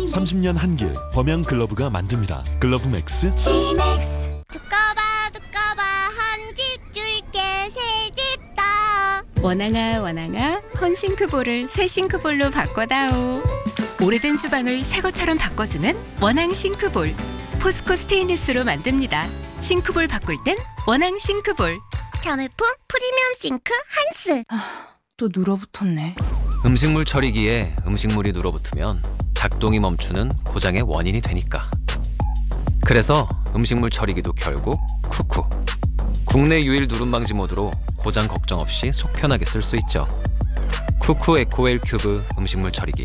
30년 한길 범양 글러브가 만듭니다. 글러브 맥스. 두꺼봐 한 집 줄게 새 집 다. 원앙아 원앙아 헌싱크볼을 새 싱크볼로 바꿔다오. 오래된 주방을 새 것처럼 바꿔주는 원앙 싱크볼. 포스코 스테인리스로 만듭니다. 싱크볼 바꿀 땐 원앙 싱크볼. 자매품 프리미엄 싱크 한스. 또 눌어붙었네. 음식물 처리기에 음식물이 눌어붙으면 작동이 멈추는 고장의 원인이 되니까. 그래서 음식물 처리기도 결국 쿠쿠. 국내 유일 누름 방지 모드로 고장 걱정 없이 속 편하게 쓸 수 있죠. 쿠쿠 에코웰 큐브 음식물 처리기.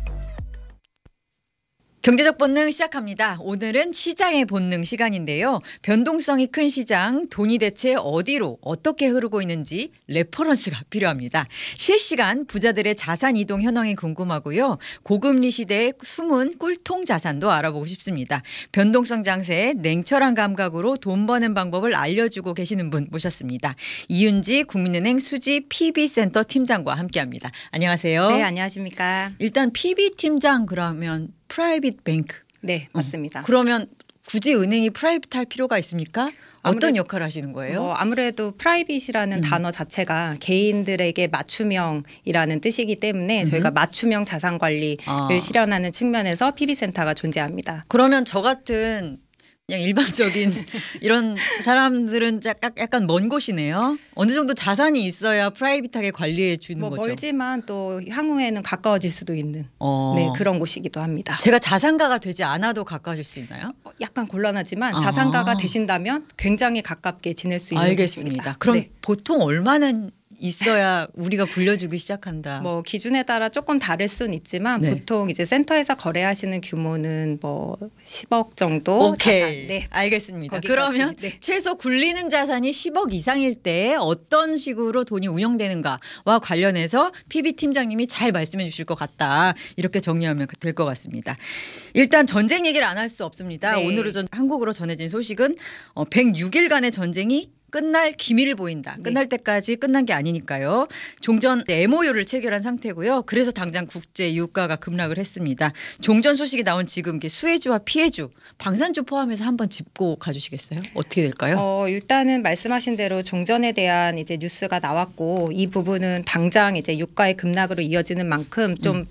경제적 본능 시작합니다. 오늘은 시장의 본능 시간인데요. 변동성이 큰 시장, 돈이 대체 어디로 어떻게 흐르고 있는지 레퍼런스가 필요합니다. 실시간 부자들의 자산 이동 현황이 궁금하고요. 고금리 시대의 숨은 꿀통 자산도 알아보고 싶습니다. 변동성 장세에 냉철한 감각으로 돈 버는 방법을 알려주고 계시는 분 모셨습니다. 이윤지 국민은행 수지 PB센터 팀장과 함께합니다. 안녕하세요. 네, 안녕하십니까. 일단 PB팀장 그러면 프라이빗 뱅크. 네, 맞습니다. 그러면 굳이 은행이 프라이빗 할 필요가 있습니까? 어떤 역할을 하시는 거예요? 아무래도 프라이빗이라는 단어 자체가 개인들에게 맞춤형이라는 뜻이기 때문에 저희가 맞춤형 자산 관리를 실현하는 측면에서 PB센터가 존재합니다. 그러면 저 같은 그냥 일반적인 이런 사람들은 약간 먼 곳이네요. 어느 정도 자산이 있어야 프라이빗하게 관리해 주는 거죠. 멀지만 또 향후에는 가까워질 수도 있는 네, 그런 곳이기도 합니다. 제가 자산가가 되지 않아도 가까워질 수 있나요? 약간 곤란하지만 자산가가 되신다면 굉장히 가깝게 지낼 수 있는 알겠습니다. 곳입니다. 그럼 네. 보통 얼마는 있어야 우리가 굴려주기 시작한다. 기준에 따라 조금 다를 수는 있지만 네. 보통 이제 센터에서 거래하시는 규모는 10억 정도. 오케이. 자산. 네. 알겠습니다. 거기까지. 그러면 네. 최소 굴리는 자산이 10억 이상일 때 어떤 식으로 돈이 운영되는가와 관련해서 PB 팀장님이 잘 말씀해 주실 것 같다. 이렇게 정리하면 될 것 같습니다. 일단 전쟁 얘기를 안 할 수 없습니다. 네. 오늘은 한국으로 전해진 소식은 106일간의 전쟁이 끝날 기미를 보인다. 끝날 때까지 끝난 게 아니니까요. 종전 MOU를 체결한 상태고요. 그래서 당장 국제 유가가 급락을 했습니다. 종전 소식이 나온 지금 이게 수혜주와 피해주, 방산주 포함해서 한번 짚고 가주시겠어요? 어떻게 될까요? 일단은 말씀하신 대로 종전에 대한 이제 뉴스가 나왔고 이 부분은 당장 이제 유가의 급락으로 이어지는 만큼 좀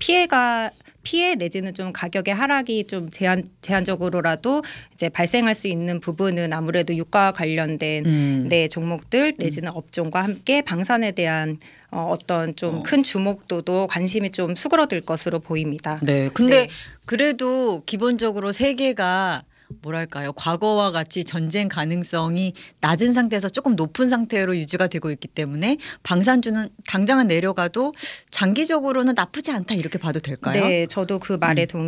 피해 내지는 좀 가격의 하락이 좀 제한적으로라도 이제 발생할 수 있는 부분은 아무래도 유가와 관련된 네, 종목들 내지는 업종과 함께 방산에 대한 어떤 좀 큰 주목도도 관심이 좀 수그러들 것으로 보입니다. 네. 근데 네. 그래도 기본적으로 세계가 뭐랄까요? 과거와 같이 전쟁 가능성이 낮은 상태에서 조금 높은 상태로 유지가 되고 있기 때문에 방산주는 당장은 내려가도 장기적으로는 나쁘지 않다 이렇게 봐도 될까요? 네, 저도 그 말에